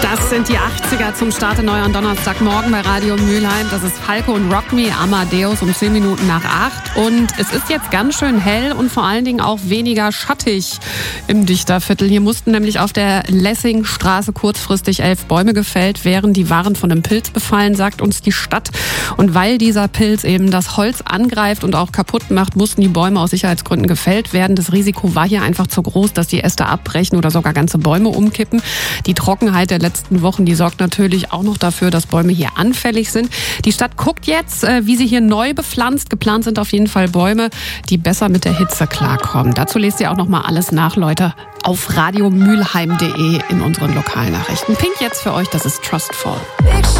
Das sind die 80er zum Start in neuer Donnerstagmorgen bei Radio Mülheim. Das ist Falco und Rock Me, Amadeus um 10 Minuten nach 8. Und es ist jetzt ganz schön hell und vor allen Dingen auch weniger schattig im Dichterviertel. Hier mussten nämlich auf der Lessingstraße kurzfristig 11 Bäume gefällt werden. Die waren von einem Pilz befallen, sagt uns die Stadt. Und weil dieser Pilz eben das Holz angreift und auch kaputt macht, mussten die Bäume aus Sicherheitsgründen gefällt werden. Das Risiko war hier einfach zu groß, dass die Äste abbrechen oder sogar ganze Bäume umkippen. Die Trockenheit der letzten Wochen, die sorgt natürlich auch noch dafür, dass Bäume hier anfällig sind. Die Stadt guckt jetzt, wie sie hier neu bepflanzt. Geplant sind auf jeden Fall Bäume, die besser mit der Hitze klarkommen. Dazu lest ihr auch noch mal alles nach, Leute, auf radiomülheim.de in unseren Lokalnachrichten. Pink jetzt für euch, das ist Trustful.